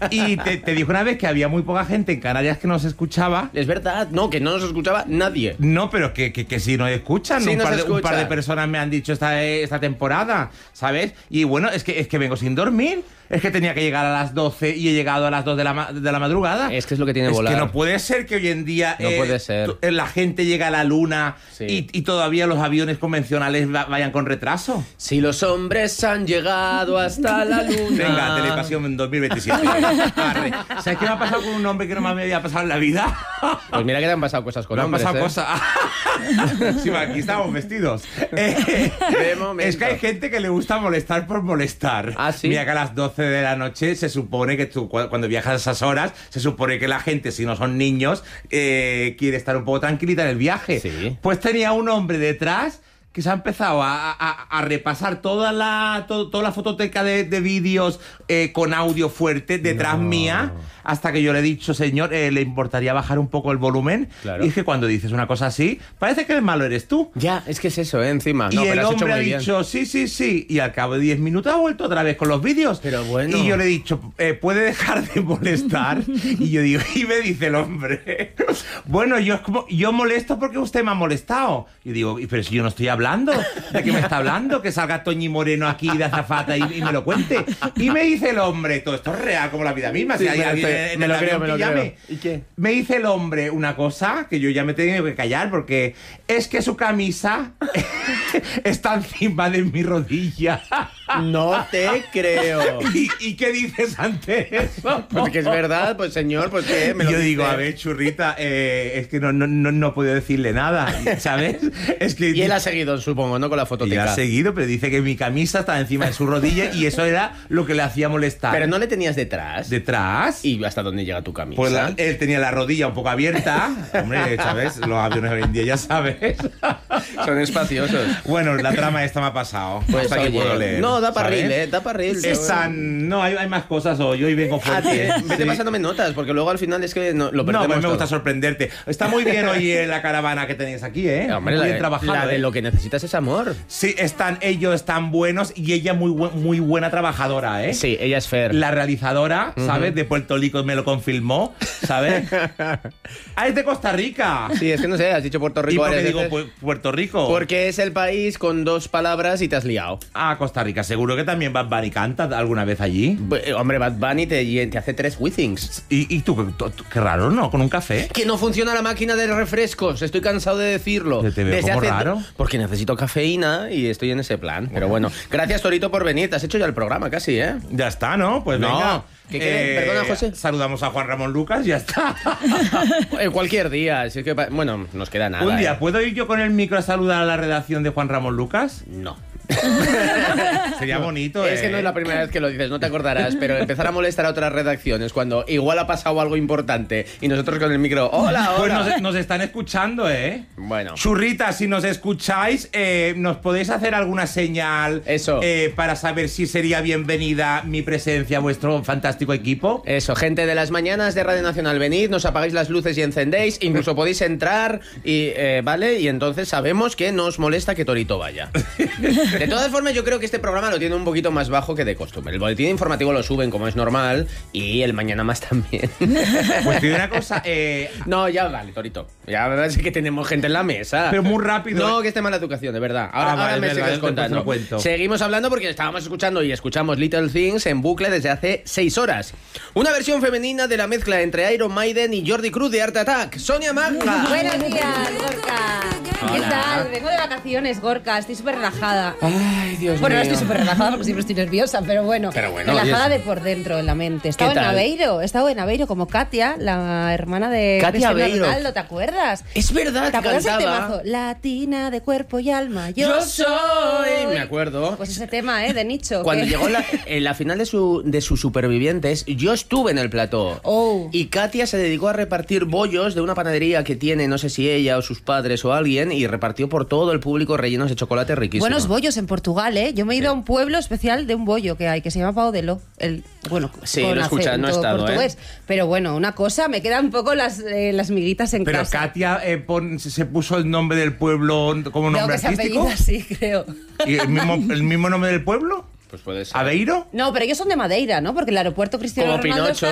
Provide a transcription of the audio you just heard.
Y te dijo una vez que había muy poca gente en Canarias que nos escuchaba. Es verdad, no, que no nos escuchaba nadie. No, pero que sí nos escuchan. Sí, un par de personas me han dicho esta temporada, ¿sabes? Y bueno, es que vengo sin dormir. Es que tenía que llegar a las 12 y he llegado a las 2 de la madrugada. Es que es lo que tiene volar. Es que no puede ser que hoy en día no puede ser. La gente llega a la luna y todavía los aviones convencionales vayan con retraso. Si los hombres han llegado hasta la luna. Venga, Telepasión en 2027. ¿Sabes qué me ha pasado con un hombre que no me había pasado en la vida? Pues mira que te han pasado cosas con hombres. Me han pasado cosas. Sí, aquí estamos vestidos. Es que hay gente que le gusta molestar por molestar. ¿Ah, sí? Mira que a las 12 de la noche se supone que tú, cuando viajas a esas horas, se supone que la gente, si no son niños, quiere estar un poco tranquilita en el viaje. Sí. Pues tenía un hombre detrás que se ha empezado a repasar toda la fototeca de vídeos con audio fuerte detrás mía, hasta que yo le he dicho, señor, ¿le importaría bajar un poco el volumen? Claro. Y es que cuando dices una cosa así, parece que el malo eres tú. Ya, es que es eso, encima. Y el hombre ha dicho, sí, y al cabo de 10 minutos ha vuelto otra vez con los vídeos. Pero bueno. Y yo le he dicho, ¿puede dejar de molestar? Y yo digo, y me dice el hombre, bueno, yo molesto porque usted me ha molestado. Y digo, pero si yo no estoy hablando, ¿de qué me está hablando? Que salga Toñi Moreno aquí de azafata y me lo cuente. Y me dice el hombre, todo esto es real como la vida misma. Sí, si hay alguien me lo creo. ¿Y qué? Me dice el hombre una cosa que yo ya me he tenido que callar, porque es que su camisa está encima de mi rodilla. No te creo. ¿Y qué dices ante eso? Pues que es verdad, pues señor, pues qué. Yo digo, a ver, churrita, es que no he podido decirle nada, ¿sabes? Es que y él ha seguido, supongo, ¿no? Con la fototeca. Y ha seguido, pero dice que mi camisa estaba encima de su rodilla y eso era lo que le hacía molestar. Pero no le tenías detrás. ¿Detrás? ¿Y hasta dónde llega tu camisa? Pues él tenía la rodilla un poco abierta. Hombre, ¿sabes? Los aviones hoy en día, ya sabes. Son espaciosos. Bueno, la trama esta me ha pasado. Pues hasta oye, aquí puedo leer. no, da para ¿sabes? reel, da para reel. No, hay más cosas hoy. Hoy vengo fuerte. Vete pasándome notas, porque luego al final es que lo perdemos. No, pues me todo. gusta sorprenderte. Está muy bien hoy la caravana que tenéis aquí, ¿eh? Hombre, muy bien trabajado. La de lo que necesitas es amor. Sí, ellos están buenos y ella muy buena trabajadora, ¿eh? Sí, ella es Fer. La realizadora, ¿sabes? De Puerto Rico me lo confirmó, ¿sabes? ¡Ah, es de Costa Rica! Sí, es que no sé, has dicho Puerto Rico. ¿Y por qué digo Puerto Rico? Porque es el país con 2 palabras y te has liado. Ah, Costa Rica. Seguro que también Bad Bunny canta alguna vez allí. Hombre, Bad Bunny te hace 3 withings. ¿Y tú? Qué raro, ¿no? ¿Con un café? Que no funciona la máquina de refrescos. Estoy cansado de decirlo. Te veo como raro. Porque necesito cafeína y estoy en ese plan. Pero bueno, gracias, Torito, por venir. Te has hecho ya el programa casi, ¿eh? Ya está, ¿no? Pues no. venga. Perdona, José. Saludamos a Juan Ramón Lucas, ya está. Cualquier día. Si es que, bueno, nos queda nada. Un día, ¿puedo ir yo con el micro a saludar a la redacción de Juan Ramón Lucas? No. Sería bonito, Es que no es la primera vez que lo dices, no te acordarás, pero empezar a molestar a otras redacciones cuando igual ha pasado algo importante y nosotros con el micro, hola. Pues nos están escuchando, ¿eh? Bueno. Churrita, si nos escucháis, ¿nos podéis hacer alguna señal para saber si sería bienvenida mi presencia a vuestro fantástico equipo? Eso, gente de las mañanas de Radio Nacional, venid, nos apagáis las luces y encendéis, incluso podéis entrar y, ¿vale? Y entonces sabemos que nos molesta que Torito vaya. De todas formas, yo creo que este programa lo tiene un poquito más bajo que de costumbre. El boletín informativo lo suben como es normal y el Mañana Más también. Pues te digo una cosa, No, ya vale, Torito. Ya ves que tenemos gente en la mesa. Pero muy rápido. No, que esté mala educación, de verdad. Ahora me sigues contando. Seguimos hablando porque estábamos escuchando y escuchamos Little Things en bucle desde hace 6 horas. Una versión femenina de la mezcla entre Iron Maiden y Jordi Cruz de Art Attack. Sonia Magna. Buenos días, Gorka. ¿Qué tal? Vengo de vacaciones, Gorka. Estoy súper relajada. Ay, Dios Bueno, mío. no estoy súper relajada porque siempre estoy nerviosa, pero bueno. Relajada de por dentro, en la mente. He estado en Aveiro como Katia, la hermana de Katia Cristiano Aveiro. Ronaldo, ¿te acuerdas? Es verdad, ¿Te acuerdas cantaba. el temazo? Latina de cuerpo y alma. Yo soy. Me acuerdo. Pues ese tema, de nicho. Cuando que- llegó en la final de sus supervivientes, yo estuve en el plató. Oh. Y Katia se dedicó a repartir bollos de una panadería que tiene, no sé si ella o sus padres o alguien, y repartió por todo el público rellenos de chocolate riquísimo. Buenos bollos en Portugal, ¿eh? Yo me he ido a un pueblo especial de un bollo que hay, que se llama Pau de Ló. Bueno, Sí, con lo he escuchado, no he acento estado, portugués. Pero bueno, una cosa, me quedan un poco las miguitas en Pero casa. Katia se puso el nombre del pueblo como Creo nombre que se artístico. apellida así, creo. ¿Y el mismo nombre del pueblo? Pues puede ser. ¿Aveiro? No, pero ellos son de Madeira, ¿no? Porque el aeropuerto Cristiano Como Ronaldo Pinocho.